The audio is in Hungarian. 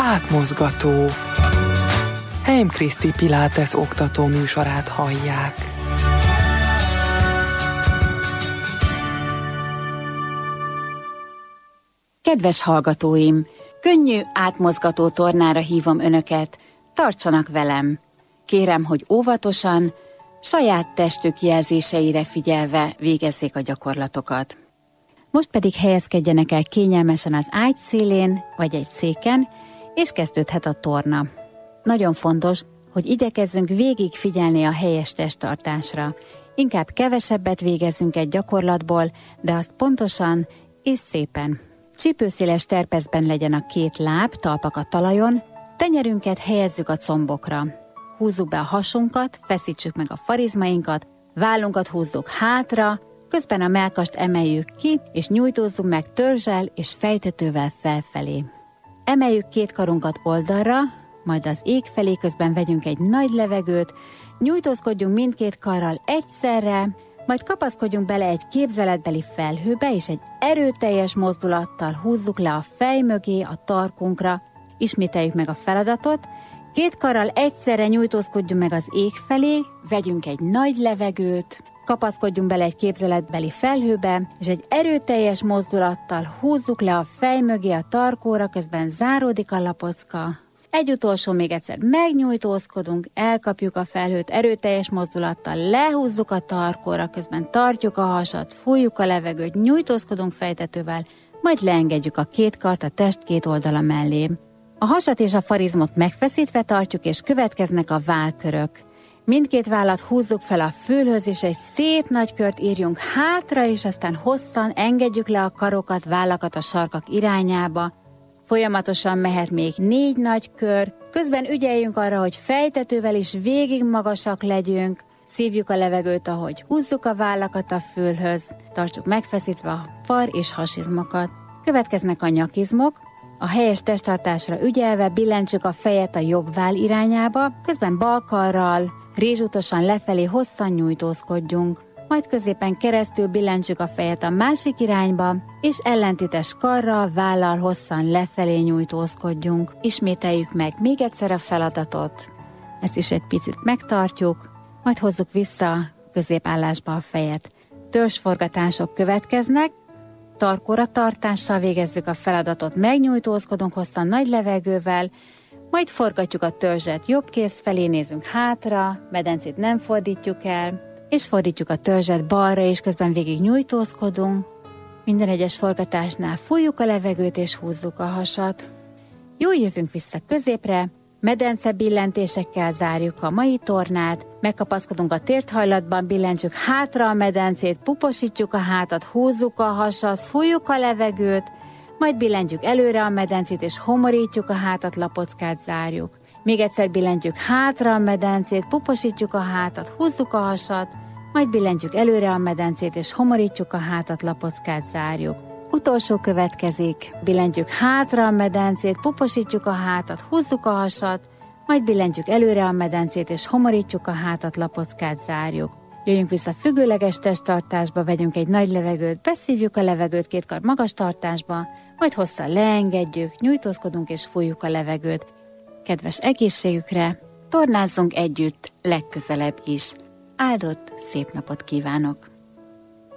átmozgató. Heim Kriszti Pilates oktató műsorát hallják. Kedves hallgatóim! Könnyű, átmozgató tornára hívom önöket, tartsanak velem! Kérem, hogy óvatosan, saját testük jelzéseire figyelve végezzék a gyakorlatokat. Most pedig helyezkedjenek el kényelmesen az ágy szélén, vagy egy széken, és kezdődhet a torna. Nagyon fontos, hogy igyekezzünk végig figyelni a helyes testtartásra. Inkább kevesebbet végezzünk egy gyakorlatból, de azt pontosan és szépen. Csípőszéles terpeszben legyen a két láb, talpak a talajon, tenyerünket helyezzük a combokra. Húzzuk be a hasunkat, feszítsük meg a farizmainkat, vállunkat húzzuk hátra, közben a mellkast emeljük ki, és nyújtózzunk meg törzsel és fejtetővel felfelé. Emeljük két karunkat oldalra, majd az ég felé, közben vegyünk egy nagy levegőt, nyújtózkodjunk mindkét karral egyszerre, majd kapaszkodjunk bele egy képzeletbeli felhőbe, és egy erőteljes mozdulattal húzzuk le a fej mögé, a tarkunkra. Ismételjük meg a feladatot, két karral egyszerre nyújtózkodjunk meg az ég felé, vegyünk egy nagy levegőt, kapaszkodjunk bele egy képzeletbeli felhőbe, és egy erőteljes mozdulattal húzzuk le a fej mögé, a tarkóra, közben záródik a lapocka. Egy utolsó, még egyszer megnyújtózkodunk, elkapjuk a felhőt, erőteljes mozdulattal lehúzzuk a tarkóra, közben tartjuk a hasat, fújjuk a levegőt, nyújtózkodunk fejtetővel, majd leengedjük a két kart a test két oldala mellé. A hasat és a farizmot megfeszítve tartjuk, és következnek a vállkörök. Mindkét vállat húzzuk fel a fülhöz, és egy szép nagy kört írjunk hátra, és aztán hosszan engedjük le a karokat, vállakat a sarkak irányába. Folyamatosan mehet még 4 nagy kör, közben ügyeljünk arra, hogy fejtetővel is végig magasak legyünk, szívjuk a levegőt, ahogy húzzuk a vállakat a fülhöz, tartsuk megfeszítve a far és hasizmokat. Következnek a nyakizmok, a helyes testtartásra ügyelve billentsük a fejet a jobb váll irányába, közben bal karral rézsútosan lefelé hosszan nyújtózkodjunk. Majd középen keresztül billentsük a fejet a másik irányba, és ellentétes karral, vállal hosszan lefelé nyújtózkodjunk. Ismételjük meg még egyszer a feladatot, ezt is egy picit megtartjuk, majd hozzuk vissza középállásba a fejet. Törzsforgatások következnek, tarkóra tartással végezzük a feladatot, megnyújtózkodunk hosszan nagy levegővel, majd forgatjuk a törzset jobb kéz felé, nézünk hátra, medencét nem fordítjuk el, és fordítjuk a törzset balra, és közben végig nyújtózkodunk. Minden egyes forgatásnál fújjuk a levegőt, és húzzuk a hasat. Jól jövünk vissza középre, medence billentésekkel zárjuk a mai tornát, megkapaszkodunk a térthajlatban, billentsük hátra a medencét, puposítjuk a hátat, húzzuk a hasat, fújjuk a levegőt, majd billentjük előre a medencét, és homorítjuk a hátat, lapockát zárjuk. Még egyszer billentjük hátra a medencét, puposítjuk a hátat, húzzuk a hasat, majd billentjük előre a medencét, és homorítjuk a hátat, lapockát zárjuk. Utolsó következik, billentjük hátra a medencét, puposítjuk a hátat, húzzuk a hasat, majd billentjük előre a medencét, és homorítjuk a hátat, lapockát zárjuk. Jöjjünk vissza függőleges testtartásba, vegyünk egy nagy levegőt, beszívjuk a levegőt két kar magas tartásba, majd hosszan leengedjük, nyújtózkodunk és fújjuk a levegőt. Kedves egészségükre, tornázzunk együtt legközelebb is. Áldott szép napot kívánok!